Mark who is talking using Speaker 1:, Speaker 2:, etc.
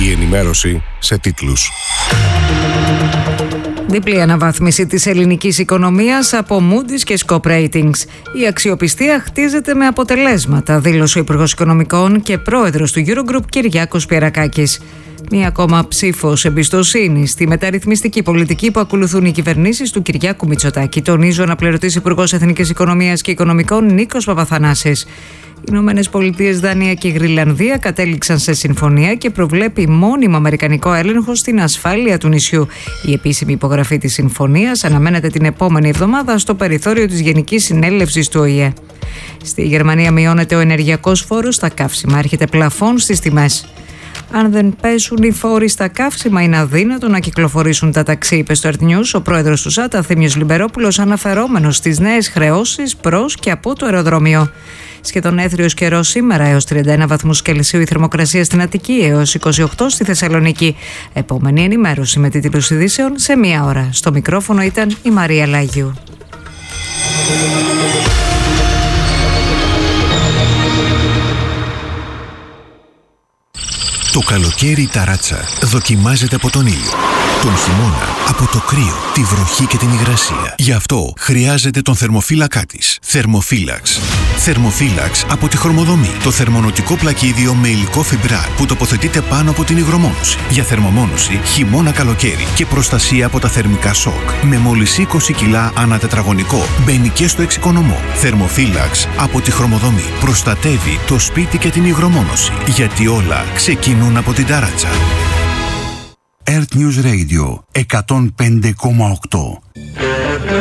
Speaker 1: Η ενημέρωση σε τίτλους.
Speaker 2: Διπλή αναβάθμιση της ελληνικής οικονομίας από Moody's και Scope Ratings. Η αξιοπιστία χτίζεται με αποτελέσματα, δήλωσε ο Υπουργός Οικονομικών και πρόεδρος του Eurogroup Κυριάκος Πιερακάκης. Μία ακόμα ψήφος εμπιστοσύνη στη μεταρρυθμιστική πολιτική που ακολουθούν οι κυβερνήσεις του Κυριάκου Μητσοτάκη, τονίζει ο αναπληρωτής Υπουργός Εθνικής Οικονομίας και Οικονομικών Νίκος Παπαθανάσης. Οι Ηνωμένες Πολιτείες, Δανία και η Γρυλανδία κατέληξαν σε συμφωνία και προβλέπει μόνιμο αμερικανικό έλεγχο στην ασφάλεια του νησιού. Η επίσημη υπογραφή της συμφωνίας αναμένεται την επόμενη εβδομάδα στο περιθώριο της Γενικής Συνέλευσης του ΟΗΕ. Στη Γερμανία μειώνεται ο ενεργειακός φόρος στα καύσιμα, έρχεται πλαφόν στις τιμές. Αν δεν πέσουν οι φόροι στα καύσιμα, είναι αδύνατο να κυκλοφορήσουν τα ταξί, είπε στο Earth News ο πρόεδρος του ΣΑΤΑ, Θήμιος Λιμπερόπουλος, αναφερόμενος στις νέες χρεώσεις προς και από το αεροδρόμιο. Σχεδόν έθριος καιρός σήμερα, έως 31 βαθμούς Κελσίου η θερμοκρασία στην Αττική, έως 28 στη Θεσσαλονίκη. Επόμενη ενημέρωση με τίτλους ειδήσεων σε μία ώρα. Στο μικρόφωνο ήταν η Μαρία Λάγιου.
Speaker 3: Το καλοκαίρι η ταράτσα δοκιμάζεται από τον ήλιο, τον χειμώνα από το κρύο, τη βροχή και την υγρασία. Γι' αυτό χρειάζεται τον θερμοφύλακά της. Θερμοφύλαξ. Θερμοφύλαξ από τη Χρωμοδομή. Το θερμονοτικό πλακίδιο με υλικό φιμπράρ που τοποθετείται πάνω από την υγρομόνωση. Για θερμομόνωση χειμώνα καλοκαίρι και προστασία από τα θερμικά σοκ. Με μόλις 20 κιλά ανά τετραγωνικό. Μπαίνει και στο εξοικονομό. Θερμοφύλαξ από τη Χρωμοδομή. Προστατεύει το σπίτι και την υγρομόνωση. Γιατί όλα ξεκινούν από την ταράτσα. Earth News Radio 105,8.